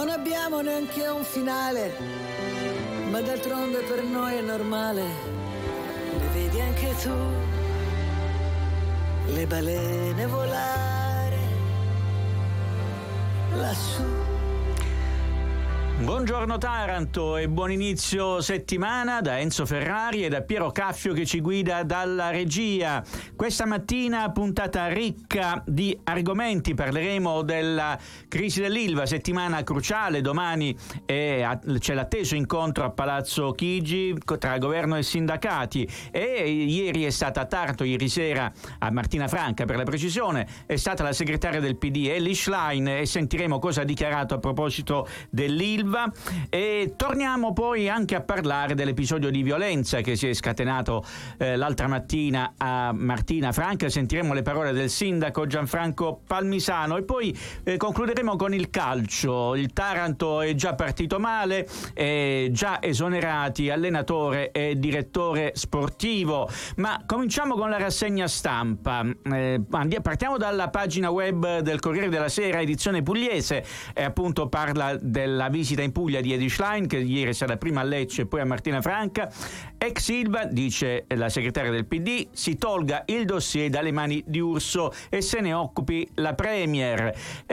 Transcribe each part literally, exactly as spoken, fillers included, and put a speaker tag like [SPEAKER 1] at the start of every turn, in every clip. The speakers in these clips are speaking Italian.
[SPEAKER 1] Non abbiamo neanche un finale, ma d'altronde per noi è normale. Le vedi anche tu, le balene volare lassù.
[SPEAKER 2] Buongiorno Taranto e buon inizio settimana da Enzo Ferrari e da Piero Caffio che ci guida dalla regia. Questa mattina puntata ricca di argomenti, parleremo della crisi dell'Ilva, settimana cruciale, domani è, c'è l'atteso incontro a Palazzo Chigi tra governo e sindacati e ieri è stata a Taranto, ieri sera a Martina Franca per la precisione, è stata la segretaria del P D Elly Schlein e sentiremo cosa ha dichiarato a proposito dell'Ilva. E torniamo poi anche a parlare dell'episodio di violenza che si è scatenato eh, l'altra mattina a Martina Franca. Sentiremo le parole del sindaco Gianfranco Palmisano e poi eh, concluderemo con il calcio. Il Taranto è già partito male, è già esonerati allenatore e direttore sportivo, ma cominciamo con la rassegna stampa. Eh, andiamo, partiamo dalla pagina web del Corriere della Sera, edizione pugliese, e appunto parla della visita in Puglia di Elly Schlein, che ieri è stata prima a Lecce e poi a Martina Franca. Ex Ilva, dice la segretaria del P D, si tolga il dossier dalle mani di Urso e se ne occupi la Premier.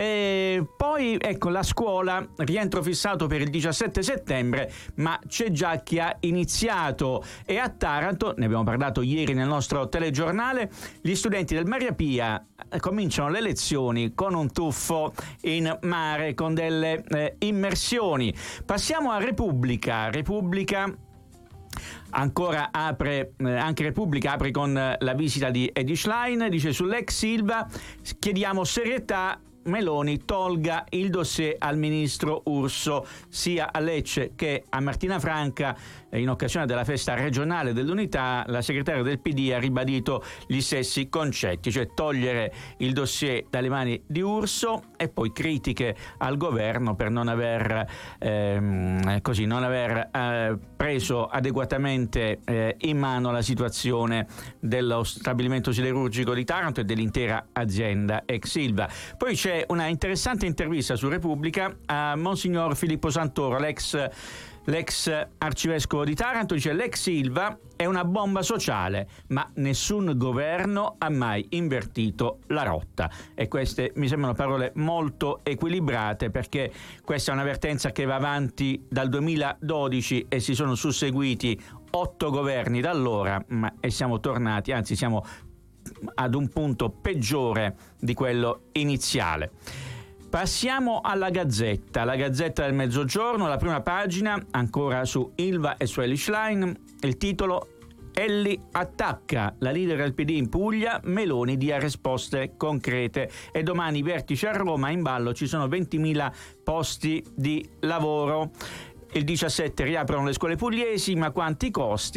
[SPEAKER 2] E poi ecco la scuola, rientro fissato per il diciassette settembre, ma c'è già chi ha iniziato e a Taranto, ne abbiamo parlato ieri nel nostro telegiornale, gli studenti del Maria Pia cominciano le lezioni con un tuffo in mare, con delle eh, immersioni. Passiamo a Repubblica. Repubblica ancora apre, eh, anche Repubblica apre con eh, la visita di Elly Schlein, dice sull'ex Ilva chiediamo serietà, Meloni tolga il dossier al ministro Urso. Sia a Lecce che a Martina Franca, in occasione della festa regionale dell'unità, la segretaria del P D ha ribadito gli stessi concetti, cioè togliere il dossier dalle mani di Urso, e poi critiche al governo per non aver ehm, così non aver eh, preso adeguatamente eh, in mano la situazione dello stabilimento siderurgico di Taranto e dell'intera azienda ex Ilva. Poi c'è una interessante intervista su Repubblica a Monsignor Filippo Santoro, l'ex L'ex arcivescovo di Taranto, dice l'ex Ilva è una bomba sociale, ma nessun governo ha mai invertito la rotta. E queste mi sembrano parole molto equilibrate, perché questa è un'avvertenza che va avanti dal duemiladodici e si sono susseguiti otto governi da allora, ma e siamo tornati, anzi siamo ad un punto peggiore di quello iniziale. Passiamo alla Gazzetta, la Gazzetta del Mezzogiorno, la prima pagina, ancora su Ilva e su Elly Schlein, il titolo Elly attacca, la leader del P D in Puglia, Meloni dia risposte concrete e domani vertice a Roma, in ballo ci sono ventimila posti di lavoro. Il diciassette riaprono le scuole pugliesi, ma quanti costi?